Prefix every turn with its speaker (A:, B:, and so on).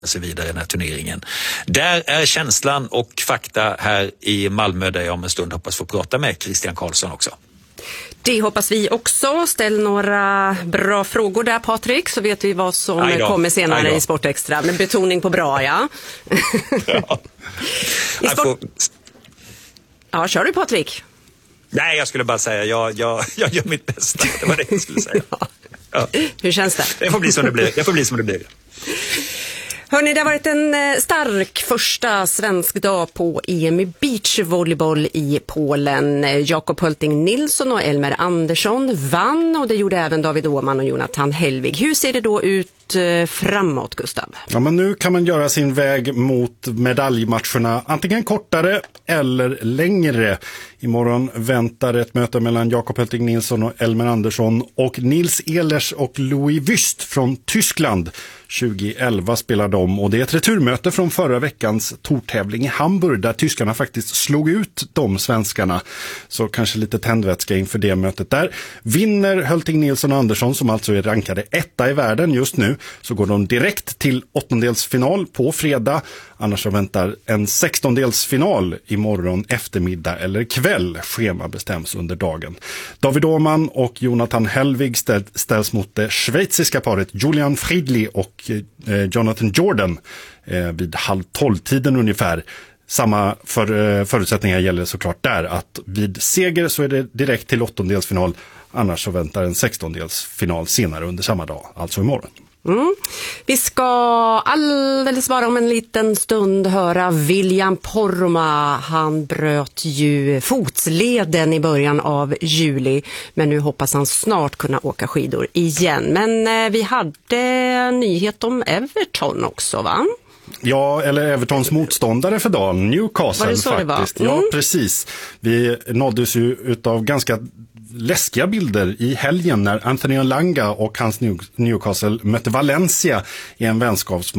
A: sig vidare i den här turneringen. Där är känslan och fakta här i Malmö, där jag om en stund hoppas få prata med Christian Karlsson också.
B: Det hoppas vi också. Ställ några bra frågor där, Patrik, så vet vi vad som kommer senare i Sportextra. Med betoning på bra, ja. Ja, kör du, Patrik?
A: Nej, jag skulle bara säga, jag gör mitt bästa. Det var det jag skulle säga. Ja.
B: Hur känns det?
A: Det får bli som det blir.
B: Hörrni, det har varit en stark första svensk dag på EM i beachvolleyboll i Polen. Jakob Hulting Nilsson och Elmer Andersson vann, och det gjorde även David Åhman och Jonathan Hellvig. Hur ser det då ut framåt, Gustav?
C: Ja, men nu kan man göra sin väg mot medaljmatcherna antingen kortare eller längre. Imorgon väntar ett möte mellan Jakob Hulting Nilsson och Elmer Andersson och Nils Ehlers och Louis Wüst från Tyskland. 2011 spelar de, och det är ett returmöte från förra veckans tortävling i Hamburg där tyskarna faktiskt slog ut de svenskarna. Så kanske lite tändvätska inför det mötet där. Vinner Hulting Nilsson och Andersson, som alltså är rankade etta i världen just nu, så går de direkt till åttondelsfinal på fredag. Annars så väntar en 16-delsfinal imorgon eftermiddag eller kväll. Schema bestäms under dagen. David Åhman och Jonathan Hellvig ställs mot det schweiziska paret Julian Friedli och Jonathan Jordan vid 11:30 ungefär. Samma förutsättningar gäller såklart där, att vid seger så är det direkt till åttondelsfinal. Annars så väntar en 16-delsfinal senare under samma dag, alltså imorgon.
B: Vi ska alldeles bara om en liten stund höra William Poromaa. Han bröt ju fotsleden i början av juli, men nu hoppas han snart kunna åka skidor igen. Men vi hade nyhet om Everton också, va?
C: Ja, eller Evertons motståndare för dagen, Newcastle faktiskt. Ja, precis. Vi nåddes ju utav ganska läskiga bilder i helgen när Anthony Elanga och hans Newcastle mötte Valencia i en vänskapsmatch.